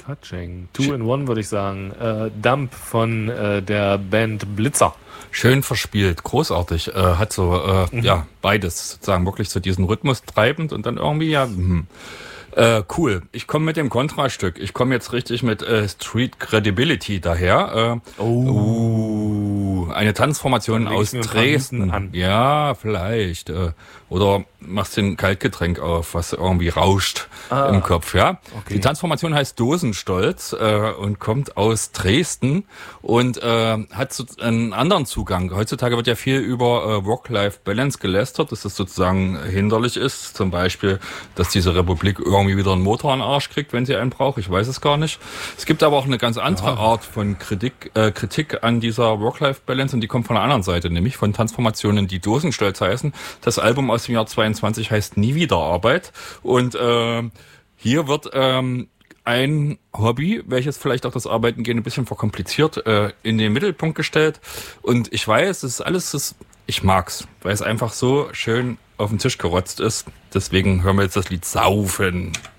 touching. Two in one, würde ich sagen. Dump von der Band Blitzer. Schön verspielt, großartig. Hat so, beides sozusagen wirklich so diesen Rhythmus treibend und dann irgendwie, cool. Ich komme mit dem Kontrastück. Ich komme jetzt richtig mit Street Credibility daher. Eine Tanzformation aus Dresden. An. Ja, vielleicht. Oder machst den Kaltgetränk auf, was irgendwie rauscht im Kopf, ja. Okay. Die Tanzformation heißt Dosenstolz und kommt aus Dresden und hat so einen anderen Zugang. Heutzutage wird ja viel über Work-Life-Balance gelästert, dass das sozusagen hinderlich ist. Zum Beispiel, dass diese Republik irgendwie wieder einen Motor an den Arsch kriegt, wenn sie einen braucht. Ich weiß es gar nicht. Es gibt aber auch eine ganz andere Art von Kritik an dieser Work-Life-Balance und die kommt von der anderen Seite, nämlich von Tanzformationen, die Dosenstolz heißen. Das Album aus dem Jahr 22 heißt Nie wieder Arbeit und hier wird ein Hobby, welches vielleicht auch das Arbeiten gehen ein bisschen verkompliziert, in den Mittelpunkt gestellt und ich weiß, es ist alles, ich mag's, weil es einfach so schön auf den Tisch gerotzt ist. Deswegen hören wir jetzt das Lied Saufen.